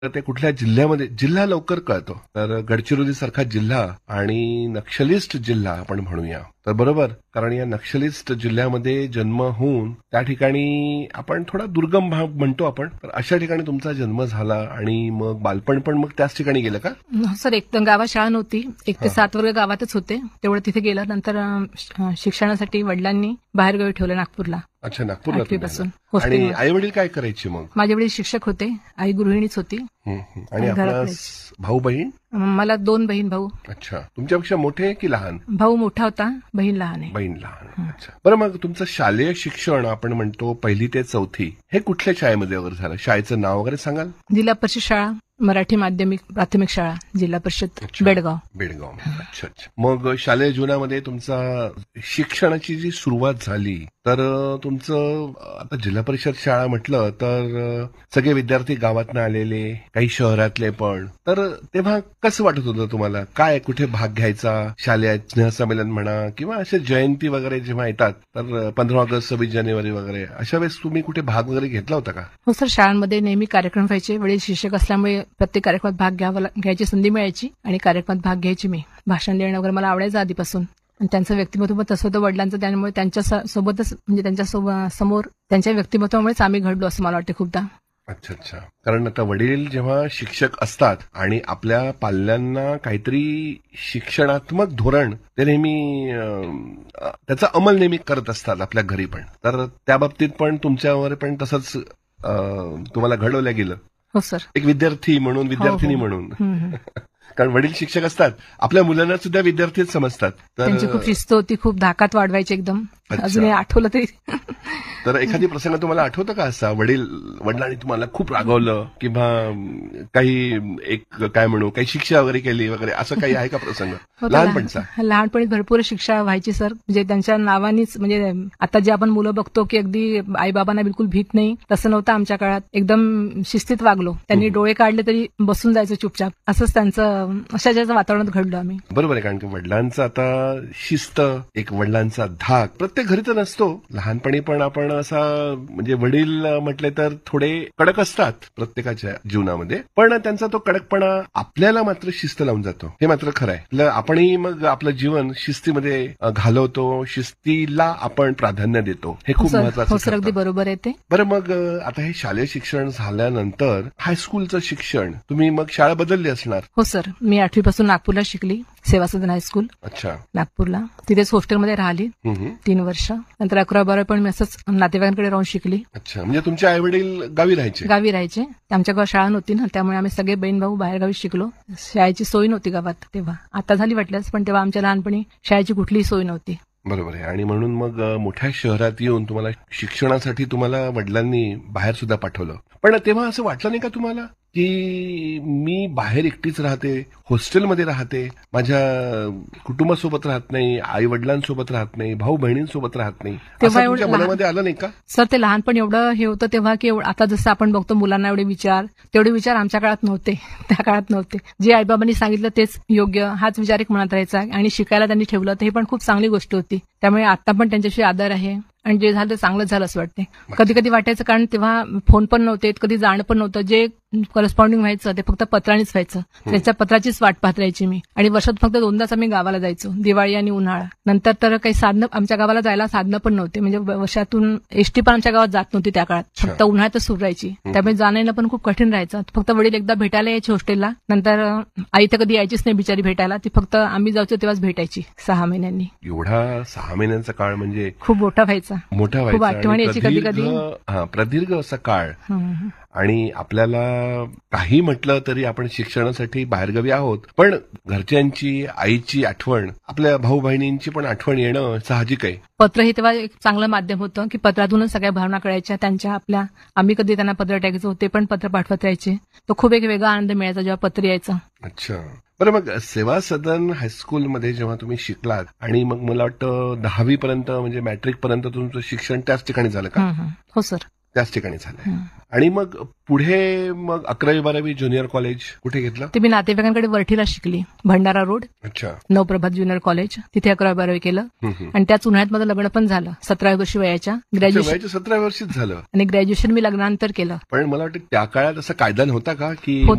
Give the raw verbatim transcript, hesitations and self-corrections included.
तर ते कुठल्या जिल्ह्यामध्ये, जिल्हा लवकर कळतो. तर गडचिरोली सारखा जिल्हा आणि नक्षलिस्ट जिल्हा आपण म्हणूया तर बरोबर, कारण या नक्षलिस्ट जिल्ह्यामध्ये जन्म होऊन त्या ठिकाणी आपण थोडा दुर्गम भाग म्हणतो आपण, तर अशा ठिकाणी तुमचा जन्म झाला आणि मग बालपण पण मग त्याच ठिकाणी गेलं का? सर एक तर गावात शाळा नव्हती, एक ते सात वर्ग गावातच होते, तेवढं तिथे गेलं. नंतर अं, शिक्षणासाठी वडिलांनी बाहेरगावी ठेवलं नागपूरला. अच्छा, नागपूरला आठवीपासून तुम्ही. आणि आई वडील काय करायचे मग? माझे वडील शिक्षक होते, आई गृहिणीच होती. हं, हं. आणि आपला भाऊ बहीण? मला दोन बहीण भाऊ. अच्छा, तुमच्यापेक्षा मोठे की लहान? भाऊ मोठा होता, बहीण लहान आहे. बहीण लहान. अच्छा, बरं मग तुमचं शालेय शिक्षण आपण म्हणतो पहिली ते चौथी हे कुठल्या शाळेमध्ये वगैरे झालं? शाळेचं नाव वगैरे सांगाल? जिल्हा परिषद शाळा, मराठी माध्यमिक प्राथमिक शाळा, जिल्हा परिषद बेडगाव. बेडगाव. अच्छा अच्छा. मग शालेय जीवनामध्ये तुमचा शिक्षणाची जी सुरुवात झाली तर तुमचं आता जिल्हा परिषद शाळा म्हटलं तर सगळे विद्यार्थी गावातनं आलेले, काही शहरातले पण, तर तेव्हा कसं वाटत होतं तुम्हाला? काय कुठे भाग घ्यायचा? शालेय स्नेहसंमेलन म्हणा किंवा असे जयंती वगैरे जेव्हा येतात तर पंधरा ऑगस्ट सव्वीस जानेवारी वगैरे अशा वेळेस तुम्ही कुठे भाग वगैरे घेतला होता का? हो सर, शाळांमध्ये नेहमी कार्यक्रम व्हायचे. वडील शिक्षक असल्यामुळे प्रत्येक कार्यक्रमात भाग घ्यावा घ्यायची संधी मिळायची आणि कार्यक्रमात भाग घ्यायची मी. भाषण देणं वगैरे मला आवडायचं आधीपासून आणि त्यांचं व्यक्तिमत्व पण तसं होतं वडिलांचं, त्यामुळे त्यांच्या सोबतच म्हणजे त्यांच्या समोर त्यांच्या व्यक्तिमत्वामुळेच आम्ही घडलो असं मला वाटतं खूपदा. अच्छा अच्छा. कारण आता वडील जेव्हा शिक्षक असतात आणि आपल्या पाल्यांना काहीतरी शिक्षणात्मक धोरण ते नेहमी त्याचा अंमल नेहमी करत असतात आपल्या घरी पण, तर त्या बाबतीत पण तुमच्यावर पण तसंच तुम्हाला घडवलं गेलं? हो सर. एक विद्यार्थी म्हणून, विद्यार्थिनी म्हणून, कारण वडील शिक्षक असतात, आपल्या मुलांना सुद्धा विद्यार्थीच समजतात. तर त्यांची खूप शिस्त होती, खूप धाकात वाढवायचे एकदम. अजूनही आठवलं तरी. तर एखादी प्रसंग तुम्हाला आठवतं का असा, वडील वडिलांनी तुम्हाला खूप रागवलं किंवा काही एक काय म्हणू काही शिक्षा वगैरे केली वगैरे, असं काही आहे का प्रसंग लहानपणचा? लहानपणी भरपूर शिक्षा व्हायची सर, म्हणजे त्यांच्या नावानीच. म्हणजे आता जे आपण मुलं बघतो की अगदी आईबाबांना बिलकुल भीत नाही, तसं नव्हतं आमच्या काळात. एकदम शिस्तीत वागलो. त्यांनी डोळे काढले तरी बसून जायचं चुपचाप, असंच त्यांचं अशाच्या वातावरणात घडलो आम्ही. बरोबर आहे, कारण की वडिलांचा आता शिस्त, एक वडिलांचा धाक प्रत्येक घरी तर नसतो. लहानपणी पण आपण असा म्हणजे वडील म्हटले तर थोडे कडक असतात प्रत्येकाच्या जीवनामध्ये, पण त्यांचा तो कडकपणा आपल्याला मात्र शिस्त लावून जातो, हे मात्र खरं आहे. आपणही मग आपलं जीवन शिस्तीमध्ये घालवतो, शिस्तीला आपण प्राधान्य देतो, हे खूप महत्वाचं. अगदी बरोबर आहे ते. बरं, मग आता हे शालेय शिक्षण झाल्यानंतर हायस्कूलचं शिक्षण तुम्ही मग शाळा बदलली असणार? हो सर, मी आठवी पासून नागपूरला शिकली, सेवा सदन हायस्कूल. अच्छा. नागपूरला, तिथेच हॉस्टेलमध्ये राहिली तीन वर्ष. नंतर अकरा बारा पण मी असंच नातेवाईकांकडे राहून शिकली. अच्छा, म्हणजे तुमचे आई वडील गावी राहायचे? गावी राहायचे. आमच्या गावात शाळा नव्हती ना, त्यामुळे आम्ही सगळे बहीण भाऊ बाहेर गावी शिकलो. शाळेची सोय नव्हती गावात तेव्हा, आता झाली वाटल्यास, पण तेव्हा आमच्या लहानपणी शाळेची कुठलीही सोय नव्हती. बरोबर आहे. आणि म्हणून मग मोठ्या शहरात येऊन तुम्हाला शिक्षणासाठी तुम्हाला वडिलांनी बाहेर सुद्धा पाठवलं, पण तेव्हा असं वाटलं नाही का तुम्हाला की मी बाहेर एकटीच राहते, हॉस्टेलमध्ये राहते, माझ्या कुटुंबासोबत राहत नाही, आई वडिलांसोबत राहत नाही, भाऊ बहिणींसोबत राहत नाही, तेव्हा तुमच्या मनामध्ये आलं नाही का? सर, ते लहानपण एवढं हे होतं तेव्हा की आता जसं आपण बघतो मुलांना एवढे विचार, तेवढे विचार आमच्या काळात नव्हते, त्या काळात नव्हते. जे आईबाबांनी सांगितलं तेच योग्य, हाच विचार एक मनात राहायचा. आणि शिकायला त्यांनी ठेवलं तर हे पण खूप चांगली गोष्ट होती. त्यामुळे आता पण त्यांच्याशी आदर आहे आणि जे झालं ते चांगलं झालं असं वाटते. कधी कधी वाटायचं, कारण तेव्हा फोन पण नव्हते, कधी जाणं पण नव्हतं. जे करस्पॉन्डिंग व्हायचं ते फक्त पत्रानेच व्हायचं. त्याच्या पत्राचीच वाट पाहत राहायची मी. आणि वर्षात फक्त दोनदाच आम्ही गावाला जायचो, दिवाळी आणि उन्हाळा. नंतर तर काही साधनं, आमच्या गावाला जायला साधनं पण नव्हते, म्हणजे वर्षातून एसटी पण आमच्या गावात जात नव्हती त्या काळात, फक्त उन्हाळ्यातच सुरू राहायची. त्यामुळे जाणं पण खूप कठीण राहायचं. फक्त वडील एकदा भेटायला यायचे हॉस्टेलला, नंतर आई तर कधी यायचीच नाही बिचारी भेटायला, ती फक्त आम्ही जायचो तेव्हाच भेटायची सहा महिन्यांनी. एवढा सहा महिन्यांचा काळ म्हणजे खूप मोठा व्हायचा, मोठा खूप आठवण यायची कधी कधी. हा, प्रदीर्घ असा काळ. आणि आपल्याला काही म्हटलं तरी आपण शिक्षणासाठी बाहेरगावी आहोत, पण घरच्यांची, आईची आठवण, आपल्या भाऊ बहिणींची पण आठवण येणं साहजिक आहे. पत्र हे तेव्हा एक चांगलं माध्यम होतं की पत्रातूनच सगळ्या भावना कळायच्या त्यांच्या आपल्या. आम्ही कधी त्यांना पत्र टाकायचो, ते पण पत्र पाठवत राहायचे. तो खूप एक वेगळा आनंद मिळायचा जेव्हा पत्र यायचं. अच्छा. बरं, मग सेवा सदन हायस्कूलमध्ये जेव्हा तुम्ही शिकलात आणि मग मला वाटतं दहावी पर्यंत म्हणजे मॅट्रिक पर्यंत तुमचं शिक्षण त्याच ठिकाणी झालं का? हो सर. त्याच ठिकाणी झालंय. आणि मग पुढे मग अकरावी बारावी ज्युनियर कॉलेज कुठे घेतलं? ते मी नातेवाईकांकडे वरठीला शिकली, भंडारा रोड, अच्छा. नवप्रभात ज्युनियर कॉलेज, तिथे अकरावी बारावी केलं. हं, हं. आणि त्याच उन्हाळ्यात माझं लग्न पण झालं, सतराव्या वर्षी वयाच्या. अच्छा, ग्रॅज्युएशन वयाच्या सतरा वर्षीच झालं. आणि ग्रॅज्युएशन मी लग्नानंतर केलं. पण मला वाटतं त्या काळात असा कायदा नव्हता का की